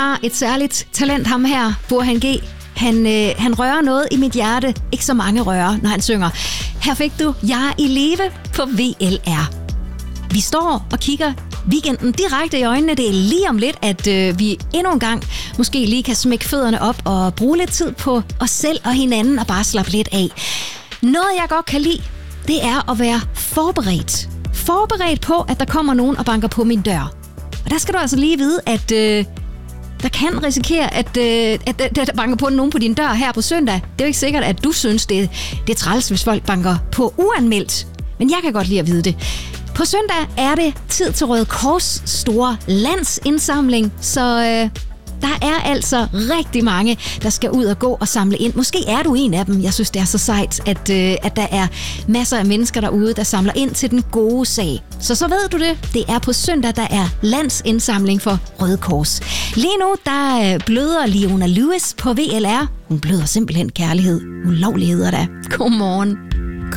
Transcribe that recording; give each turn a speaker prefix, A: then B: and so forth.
A: har et særligt talent, ham her, Burhan G. Han rører noget i mit hjerte. Ikke så mange rører, når han synger. Her fik du Jeg er i live på VLR. Vi står og kigger weekenden direkte i øjnene. Det er lige om lidt, at vi endnu en gang måske lige kan smække fødderne op og bruge lidt tid på os selv og hinanden og bare slappe lidt af. Noget, jeg godt kan lide, det er at være forberedt. Forberedt på, at der kommer nogen og banker på min dør. Og der skal du altså lige vide, at der kan risikere, at der banker på nogen på din dør her på søndag. Det er jo ikke sikkert, at du synes, det er træls, hvis folk banker på uanmeldt. Men jeg kan godt lide at vide det. På søndag er det tid til Røde Kors store landsindsamling, så der er altså rigtig mange, der skal ud og gå og samle ind. Måske er du en af dem. Jeg synes, det er så sejt, at der er masser af mennesker derude, der samler ind til den gode sag. Så ved du det. Det er på søndag, der er landsindsamling for Røde Kors. Lige nu, der bløder Leona Lewis på VLR. Hun bløder simpelthen kærlighed. Ulovligheder da. Godmorgen.